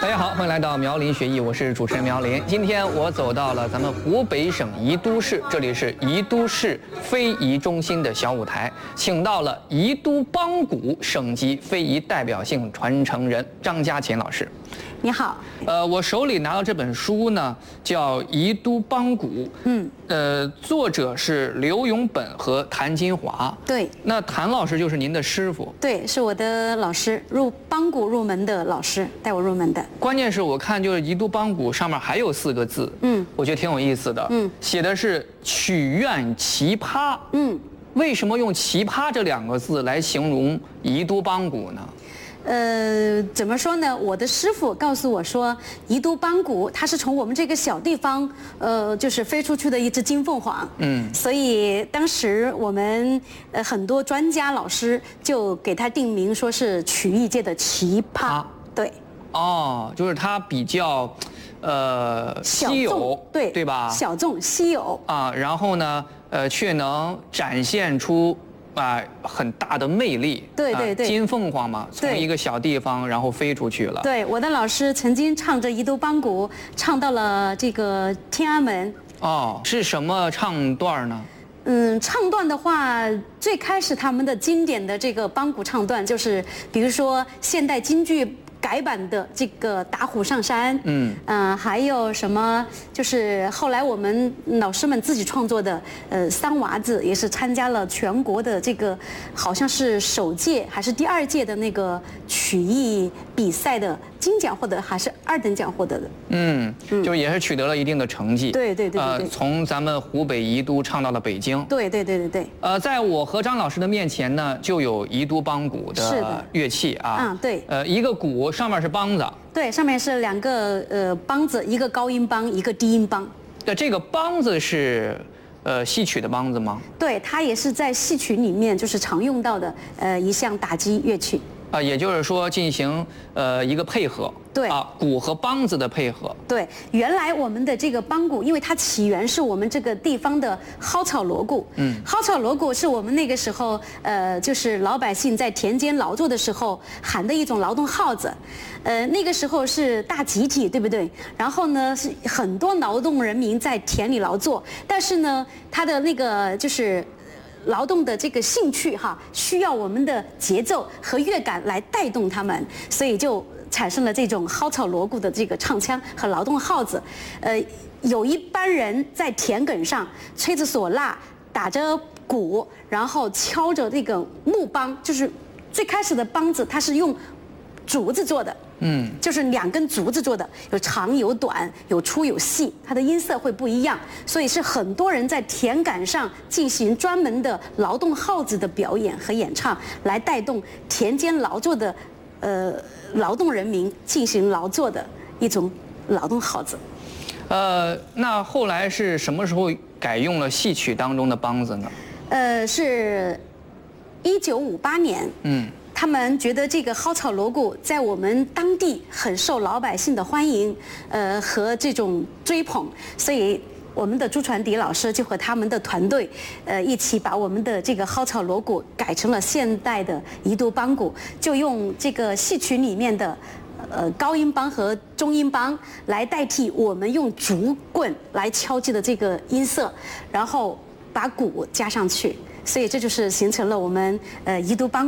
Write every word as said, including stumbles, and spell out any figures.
大家好，欢迎来到苗林学艺，我是主持人苗林。今天我走到了咱们湖北省宜都市，这里是宜都市非遗中心的小舞台，请到了宜都帮鼓省级非遗代表性传承人张家琴老师。 你好， 呃，我手里拿到这本书呢，叫《宜都帮鼓》，嗯，呃，作者是刘永本和谭金华。 对， 那谭老师就是您的师傅。 对，是我的老师，入帮鼓入门的老师，带我入门的。 关键是我看就是宜都帮鼓上面还有四个字，嗯，我觉得挺有意思的，嗯，写的是曲苑奇葩，嗯，为什么用奇葩这两个字来形容宜都帮鼓呢？ 呃，怎么说呢？我的师傅告诉我说，宜都帮鼓它是从我们这个小地方，呃，就是飞出去的一只金凤凰。嗯，所以当时我们呃很多专家老师就给它定名，说是曲艺界的奇葩。啊、对。 哦，就是它比较，呃，稀有， 对对吧？ 小众稀有啊，然后呢，呃，却能展现出。啊，很大的魅力。 对对对， 金凤凰嘛，从一个小地方然后飞出去了。 对，我的老师曾经唱着宜都帮鼓，唱到了这个天安门。 哦，是什么唱段呢？ 嗯，唱段的话，最开始他们的经典的这个帮鼓唱段，就是比如说现代京剧改版的这个打虎上山，嗯，呃，还有什么就是后来我们老师们自己创作的，呃，三娃子也是参加了全国的这个好像是首届还是第二届的那个曲艺比赛的金奖获得还是二等奖获得的，嗯， 就也是取得了一定的成绩。 对对对对对， 呃，从咱们湖北宜都唱到了北京。 对对对对对。 呃，在我和张老师的面前呢，就有宜都帮鼓的乐器啊。 嗯，对。 呃，一个鼓。上面是梆子， 对，上面是两个呃梆子，一个高音梆，一个低音梆。 对，这个梆子是呃戏曲的梆子吗？ 对，它也是在戏曲里面就是常用到的呃一项打击乐器。 啊，也就是说进行呃一个配合。 对啊，鼓和梆子的配合。 对，原来我们的这个帮鼓，因为它起源是我们这个地方的蒿草锣鼓。嗯，蒿草锣鼓是我们那个时候，呃，就是老百姓在田间劳作的时候喊的一种劳动号子。呃，那个时候是大集体，对不对？然后呢，是很多劳动人民在田里劳作，但是呢，他的那个就是劳动的这个兴趣哈，需要我们的节奏和乐感来带动他们，所以就产生了这种蒿草锣鼓的这个唱腔和劳动号子。呃，有一班人在田埂上吹着唢呐，打着鼓，然后敲着这个木梆，就是最开始的梆子它是用竹子做的。嗯，就是两根竹子做的，有长有短，有粗有细，它的音色会不一样，所以是很多人在田埂上进行专门的劳动号子的表演和演唱，来带动田间劳作的呃劳动人民进行劳作的一种劳动号子。 呃，那后来是什么时候改用了戏曲当中的梆子呢？ 呃，是一九五八年。嗯。他们觉得这个蒿草锣鼓在我们当地很受老百姓的欢迎，呃和这种追捧，所以我们的朱传迪老师就和他们的团队，呃一起把我们的这个蒿草锣鼓改成了现代的宜都帮鼓，就用这个戏曲里面的呃高音梆和中音梆来代替我们用竹棍来敲击的这个音色，然后把鼓加上去，所以这就是形成了我们呃宜都帮。